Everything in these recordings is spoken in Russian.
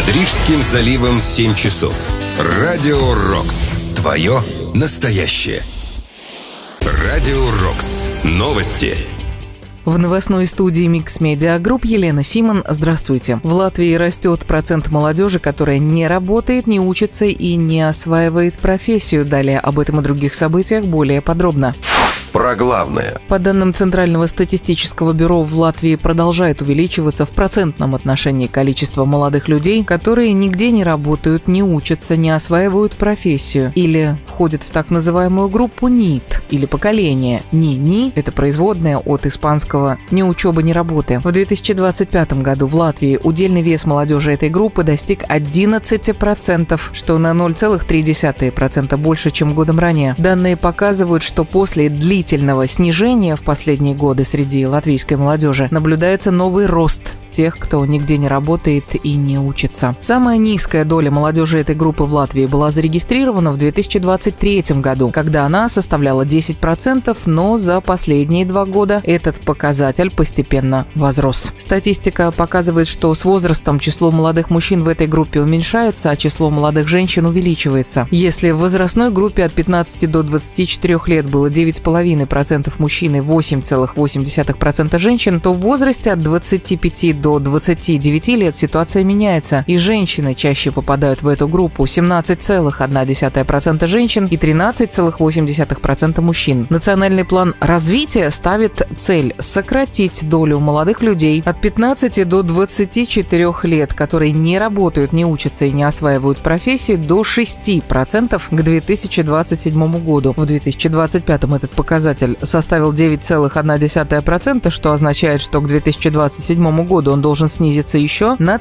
Над Рижским заливом 7 часов. Радио Рокс. Твое настоящее. Радио Рокс. Новости. В новостной студии Mix Media Group Елена Симон. Здравствуйте. В Латвии растет процент молодежи, которая не работает, не учится и не осваивает профессию. Далее об этом и других событиях более подробно. Про главное. По данным Центрального статистического бюро, в Латвии продолжает увеличиваться в процентном отношении количество молодых людей, которые нигде не работают, не учатся, не осваивают профессию или входят в так называемую группу НИИТ или поколение. НИ – это производная от испанского «ни учеба, ни работы». В 2025 году в Латвии удельный вес молодежи этой группы достиг 11%, что на 0,3% больше, чем годом ранее. Данные показывают, что после длительного снижения в последние годы среди латвийской молодежи наблюдается новый рост тех, кто нигде не работает и не учится. Самая низкая доля молодежи этой группы в Латвии была зарегистрирована в 2023 году, когда она составляла 10%, но за последние 2 года этот показатель постепенно возрос. Статистика показывает, что с возрастом число молодых мужчин в этой группе уменьшается, а число молодых женщин увеличивается. Если в возрастной группе от 15 до 24 лет было 9,5% мужчин и 8,8% женщин, то в возрасте от 25 до 29 лет ситуация меняется, и женщины чаще попадают в эту группу: 17,1% женщин и 13,8% мужчин. Национальный план развития ставит цель сократить долю молодых людей от 15 до 24 лет, которые не работают, не учатся и не осваивают профессии, до 6% к 2027 году. В 2025 этот показатель составил 9,1%, что означает, что к 2027 году он должен снизиться еще на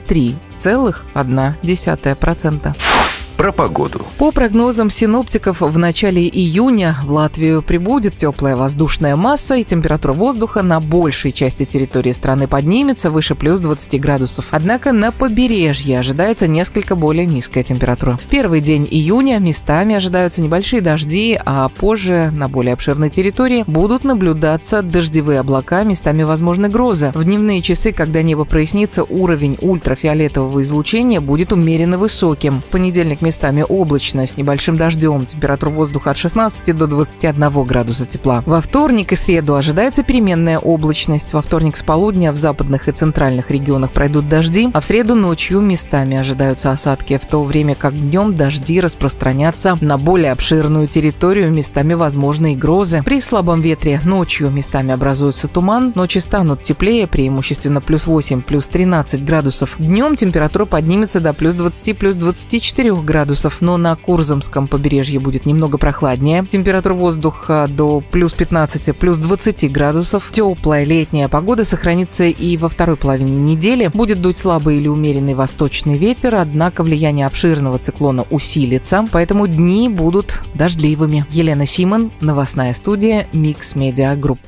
3,1%. Про погоду. По прогнозам синоптиков, в начале июня в Латвию прибудет теплая воздушная масса, и температура воздуха на большей части территории страны поднимется выше плюс 20 градусов. Однако на побережье ожидается несколько более низкая температура. В первый день июня местами ожидаются небольшие дожди, а позже на более обширной территории будут наблюдаться дождевые облака, местами возможны грозы. В дневные часы, когда небо прояснится, уровень ультрафиолетового излучения будет умеренно высоким. В понедельник местами облачно, с небольшим дождем, температура воздуха от 16 до 21 градуса тепла. Во вторник и среду ожидается переменная облачность. Во вторник с полудня в западных и центральных регионах пройдут дожди, а в среду ночью местами ожидаются осадки, в то время как днем дожди распространятся на более обширную территорию, местами возможны и грозы. При слабом ветре ночью местами образуется туман, ночи станут теплее, преимущественно плюс 8, плюс 13 градусов. Днем температура поднимется до плюс 20, плюс 24 градусов, но на Курзамском побережье будет немного прохладнее. Температура воздуха до плюс 15, плюс 20 градусов. Теплая летняя погода сохранится и во второй половине недели. Будет дуть слабый или умеренный восточный ветер, однако влияние обширного циклона усилится, поэтому дни будут дождливыми. Елена Симон, новостная студия Mix Media Group.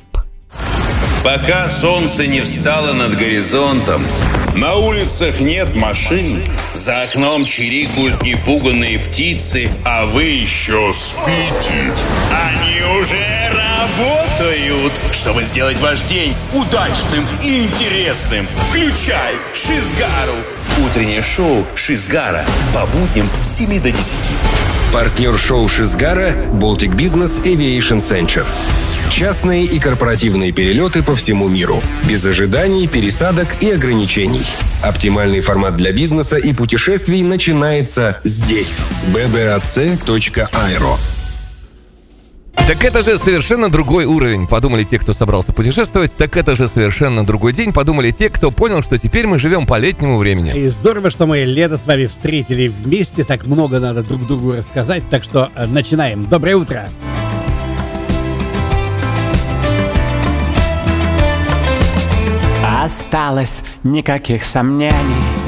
Пока солнце не встало над горизонтом, на улицах нет машин, за окном чирикают непуганные птицы, а вы еще спите. Они уже работают, чтобы сделать ваш день удачным и интересным. Включай Шизгару. Утреннее шоу Шизгара по будням с 7 до 10. Партнер шоу Шизгара – Baltic Business Aviation Center. Частные и корпоративные перелеты по всему миру. Без ожиданий, пересадок и ограничений. Оптимальный формат для бизнеса и путешествий начинается здесь. bbac.aero. Так это же совершенно другой уровень, подумали те, кто собрался путешествовать. Так это же совершенно другой день, подумали те, кто понял, что теперь мы живем по летнему времени. И здорово, что мы лето с вами встретили вместе. Так много надо друг другу рассказать. Так что начинаем. Доброе утро! Осталось никаких сомнений.